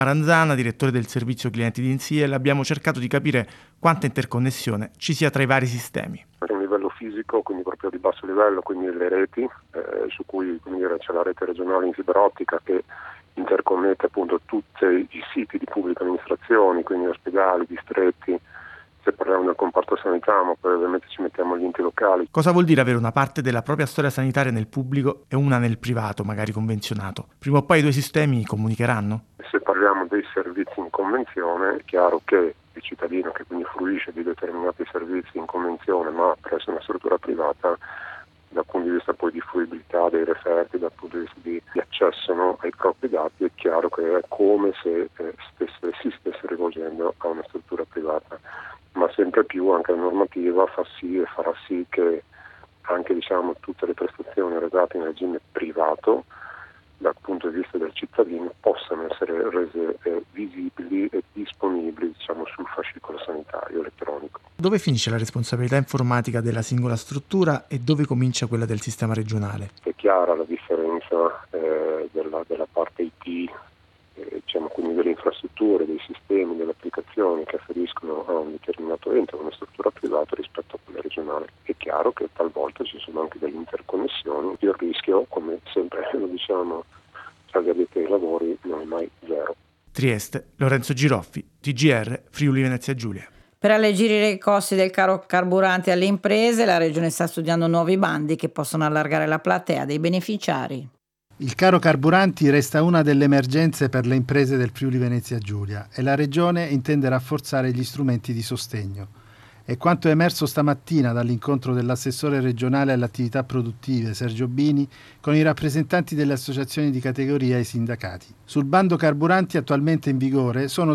Maranzana, direttore del servizio clienti di Insiel, abbiamo cercato di capire quanta interconnessione ci sia tra i vari sistemi. A un livello fisico, quindi proprio di basso livello, quindi le reti, su cui c'è la rete regionale in fibra ottica che interconnette appunto tutti i siti di pubblica amministrazione, quindi ospedali, distretti. Se parliamo del comparto sanità, ma poi ovviamente ci mettiamo gli enti locali. Cosa vuol dire avere una parte della propria storia sanitaria nel pubblico e una nel privato, magari convenzionato? Prima o poi i due sistemi comunicheranno? Se parliamo dei servizi in convenzione, è chiaro che il cittadino che quindi fruisce di determinati servizi in convenzione, ma presso una struttura privata, dal punto di vista poi di fruibilità dei referti, dal punto di vista di accesso ai propri dati, è chiaro che è come se si stesse rivolgendo a una struttura privata. Ma sempre più anche la normativa fa sì e farà sì che anche tutte le prestazioni erogate in regime privato dal punto di vista del cittadino possano essere rese visibili e disponibili sul fascicolo sanitario elettronico. Dove finisce la responsabilità informatica della singola struttura e dove comincia quella del sistema regionale? È chiara la differenza della parte IT, quindi delle infrastrutture, dei sistemi, delle applicazioni che afferiscono a un determinato ente, a una struttura privata rispetto a quella regionale. È chiaro che talvolta ci sono anche delle interconnessioni, il rischio, come sempre lo diciamo tra gli addetti ai lavori, non è mai zero. Trieste, Lorenzo Giroffi, TGR, Friuli Venezia Giulia. Per alleggerire i costi del caro carburante alle imprese, la Regione sta studiando nuovi bandi che possono allargare la platea dei beneficiari. Il caro carburanti resta una delle emergenze per le imprese del Friuli Venezia Giulia e la Regione intende rafforzare gli strumenti di sostegno. È quanto è emerso stamattina dall'incontro dell'assessore regionale alle attività produttive Sergio Bini con i rappresentanti delle associazioni di categoria e i sindacati. Sul bando carburanti attualmente in vigore sono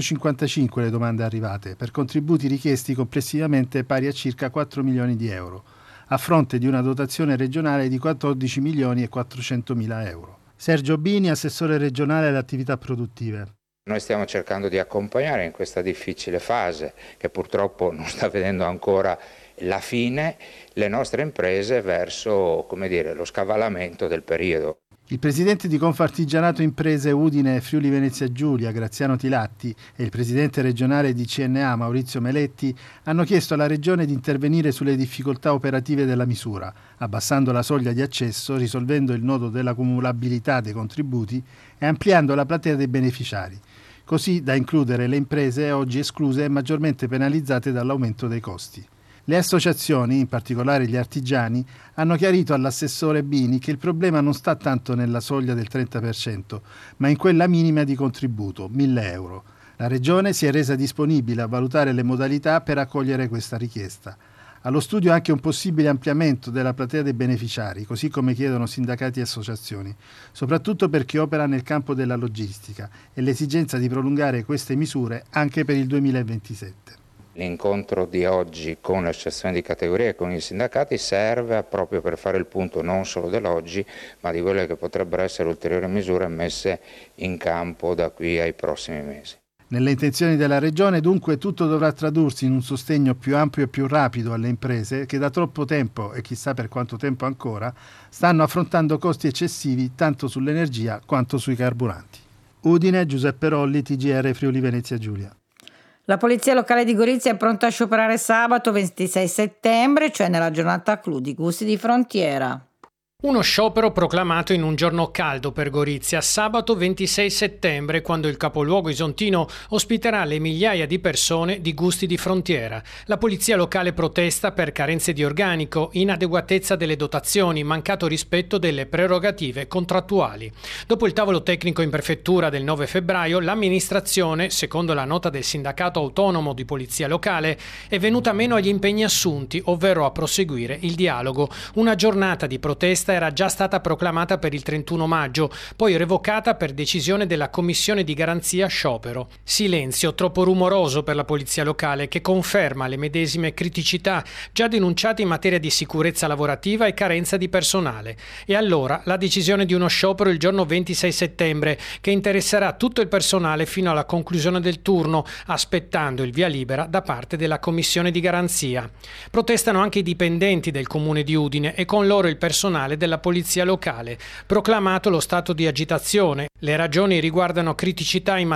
255 le domande arrivate per contributi richiesti complessivamente pari a circa 4 milioni di euro. A fronte di una dotazione regionale di 14 milioni e 400 mila euro. Sergio Bini, assessore regionale alle attività produttive. Noi stiamo cercando di accompagnare in questa difficile fase, che purtroppo non sta vedendo ancora la fine, le nostre imprese verso, lo scavallamento del periodo. Il presidente di Confartigianato Imprese Udine Friuli Venezia Giulia, Graziano Tilatti, e il presidente regionale di CNA, Maurizio Meletti, hanno chiesto alla Regione di intervenire sulle difficoltà operative della misura, abbassando la soglia di accesso, risolvendo il nodo della cumulabilità dei contributi e ampliando la platea dei beneficiari, così da includere le imprese oggi escluse e maggiormente penalizzate dall'aumento dei costi. Le associazioni, in particolare gli artigiani, hanno chiarito all'assessore Bini che il problema non sta tanto nella soglia del 30%, ma in quella minima di contributo, 1.000 euro. La Regione si è resa disponibile a valutare le modalità per accogliere questa richiesta. Allo studio anche un possibile ampliamento della platea dei beneficiari, così come chiedono sindacati e associazioni, soprattutto per chi opera nel campo della logistica e l'esigenza di prolungare queste misure anche per il 2027. L'incontro di oggi con le associazioni di categoria e con i sindacati serve proprio per fare il punto non solo dell'oggi, ma di quelle che potrebbero essere ulteriori misure messe in campo da qui ai prossimi mesi. Nelle intenzioni della Regione, dunque, tutto dovrà tradursi in un sostegno più ampio e più rapido alle imprese che da troppo tempo, e chissà per quanto tempo ancora, stanno affrontando costi eccessivi tanto sull'energia quanto sui carburanti. Udine, Giuseppe Rolli, TGR Friuli Venezia Giulia. La Polizia Locale di Gorizia è pronta a scioperare sabato 26 settembre, cioè nella giornata clou di Gusti di Frontiera. Uno sciopero proclamato in un giorno caldo per Gorizia, sabato 26 settembre, quando il capoluogo isontino ospiterà le migliaia di persone di Gusti di Frontiera. La polizia locale protesta per carenze di organico, inadeguatezza delle dotazioni, mancato rispetto delle prerogative contrattuali. Dopo il tavolo tecnico in prefettura del 9 febbraio, l'amministrazione, secondo la nota del sindacato autonomo di polizia locale, è venuta meno agli impegni assunti, ovvero a proseguire il dialogo. Una giornata di protesta era già stata proclamata per il 31 maggio, poi revocata per decisione della Commissione di Garanzia Sciopero. Silenzio troppo rumoroso per la polizia locale, che conferma le medesime criticità già denunciate in materia di sicurezza lavorativa e carenza di personale. E allora la decisione di uno sciopero il giorno 26 settembre, che interesserà tutto il personale fino alla conclusione del turno, aspettando il via libera da parte della Commissione di Garanzia. Protestano anche i dipendenti del comune di Udine e con loro il personale della polizia locale. Proclamato lo stato di agitazione. Le ragioni riguardano criticità in